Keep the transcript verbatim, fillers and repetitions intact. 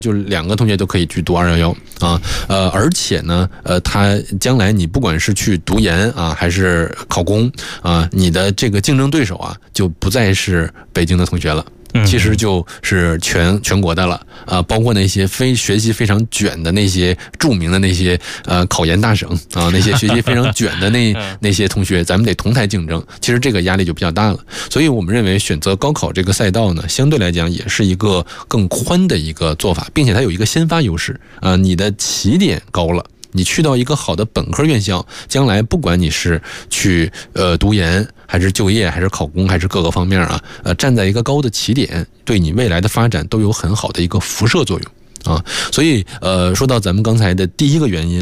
就两个同学都可以去读二一一啊，呃，而且呢，呃，他将来你不管是去读研啊，还是考公啊，你的这个竞争对手啊，就不再是北京的同学了。其实就是全全国的了啊、呃，包括那些非学习非常卷的那些著名的那些呃考研大省啊，那些学习非常卷的那那些同学，咱们得同台竞争。其实这个压力就比较大了，所以我们认为选择高考这个赛道呢，相对来讲也是一个更宽的一个做法，并且它有一个先发优势啊、呃，你的起点高了。你去到一个好的本科院校，将来不管你是去呃读研，还是就业，还是考公，还是各个方面啊，呃，站在一个高的起点，对你未来的发展都有很好的一个辐射作用啊。所以呃，说到咱们刚才的第一个原因。